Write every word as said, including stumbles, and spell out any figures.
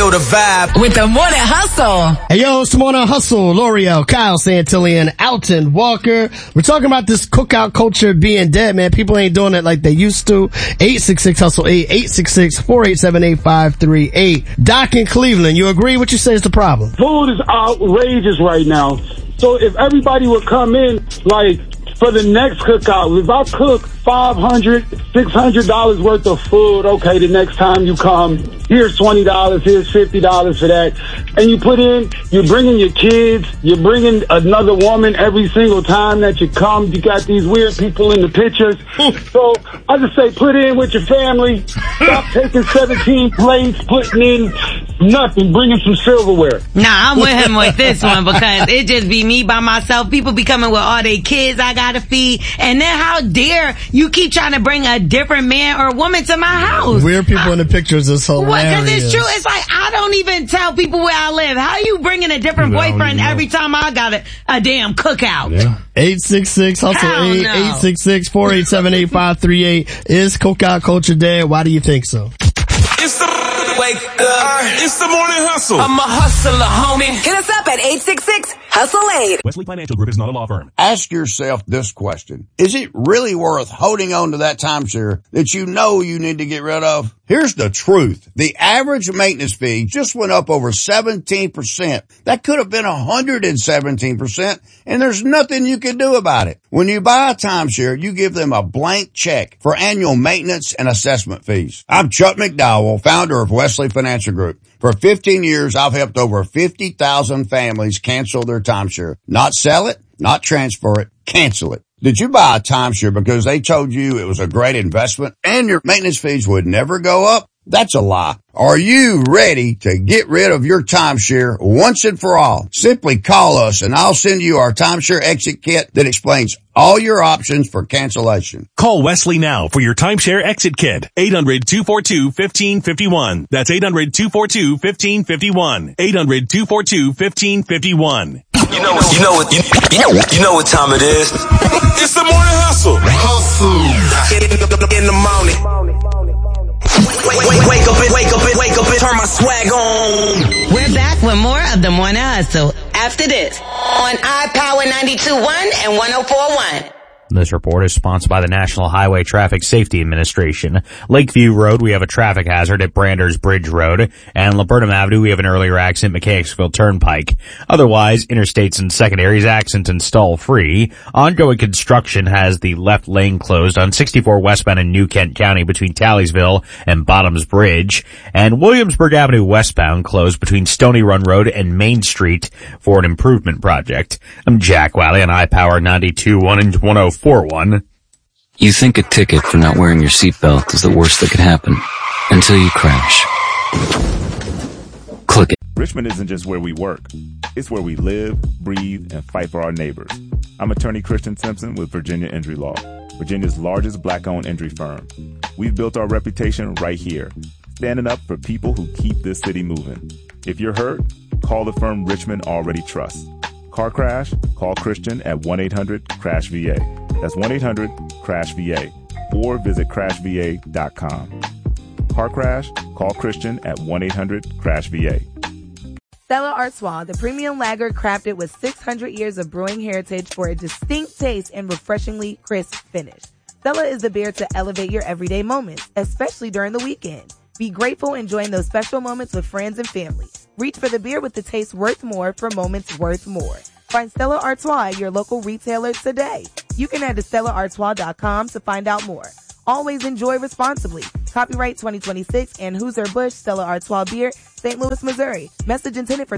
know the vibe. With the Morning Hustle. Hey, yo, it's the Morning Hustle. L'Oreal, Kyle Santillan, Alton Walker. We're talking about this cookout culture being dead, man. People ain't doing it like they used to. eight six six hustle eight, eight six six, four eight seven, eight five three eight. Doc in Cleveland, you agree? What you say is the problem? Food is outrageous right now. So if everybody would come in, like, for the next cookout, if I cook five hundred dollars, six hundred dollars worth of food, okay, the next time you come, here's twenty dollars, here's fifty dollars for that. And you put in, you're bringing your kids, you're bringing another woman every single time that you come. You got these weird people in the pictures. So I just say put in with your family. Stop taking seventeen plates, putting in nothing, bringing some silverware. Nah, I'm with him with this one because it just be me by myself. People be coming with all their kids I gotta feed. And then how dare you keep trying to bring a different man or woman to my house? Weird people in the pictures is hilarious. Well, because it's true. It's like, I don't even tell people where I live. How you bringing a different Well, boyfriend you know. every time I got a, a damn cookout? Yeah. eight six six hustle Hell eight, no. eight six six, four eight seven, eight five three eight. Is cookout culture dead? Why do you think so? It's the wake up. It's the Morning Hustle. I'm a hustler, homie. Hit us up at eight six six hustle eight. Wesley Financial Group is not a law firm. Ask yourself this question. Is it really worth holding on to that timeshare that you know you need to get rid of? Here's the truth. The average maintenance fee just went up over seventeen percent. That could have been one hundred seventeen percent, and there's nothing you can do about it. When you buy a timeshare, you give them a blank check for annual maintenance and assessment fees. I'm Chuck McDowell, founder of Wesley Financial Group. For fifteen years, I've helped over fifty thousand families cancel their timeshare. Not sell it, not transfer it, cancel it. Did you buy a timeshare because they told you it was a great investment and your maintenance fees would never go up? That's a lie. Are you ready to get rid of your timeshare once and for all? Simply call us and I'll send you our timeshare exit kit that explains all your options for cancellation. Call Wesley now for your timeshare exit kit. eight hundred, two four two, one five five one. That's eight hundred, two four two, one five five one. eight hundred, two four two, one five five one. You know what, you know what, you, you, know, you know what time it is. It's the Morning Hustle. Hustle. In the, in the morning. Wake, wake, wake up and wake up and wake up and turn my swag on. We're back with more of the Morning Hustle after this on iPower ninety-two point one and one oh four point one. This report is sponsored by the National Highway Traffic Safety Administration. Lakeview Road, we have a traffic hazard at Branders Bridge Road. And Laburnum Avenue, we have an earlier accident at Mechanicsville Turnpike. Otherwise, interstates and secondaries, accident and stall free. Ongoing construction has the left lane closed on sixty-four westbound in New Kent County between Talliesville and Bottoms Bridge. And Williamsburg Avenue westbound closed between Stony Run Road and Main Street for an improvement project. I'm Jack Wiley on iPower ninety-two point one and one oh four point one. You think a ticket for not wearing your seatbelt is the worst that could happen until you crash. Click it. Richmond isn't just where we work. It's where we live, breathe, and fight for our neighbors. I'm attorney Christian Simpson with Virginia Injury Law, Virginia's largest black-owned injury firm. We've built our reputation right here, standing up for people who keep this city moving. If you're hurt, call the firm Richmond already trusts. Car crash? Call Christian at one eight hundred crash V A. That's one eight hundred crash V A. Or visit crash v a dot com. Car crash? Call Christian at one eight hundred crash V A. Stella Artois, the premium lager crafted with six hundred years of brewing heritage for a distinct taste and refreshingly crisp finish. Stella is the beer to elevate your everyday moments, especially during the weekend. Be grateful enjoying those special moments with friends and family. Reach for the beer with the taste worth more for moments worth more. Find Stella Artois at your local retailer today. You can head to stella artois dot com to find out more. Always enjoy responsibly. Copyright twenty twenty-six Anheuser-Busch Stella Artois Beer, Saint Louis, Missouri. Message intended for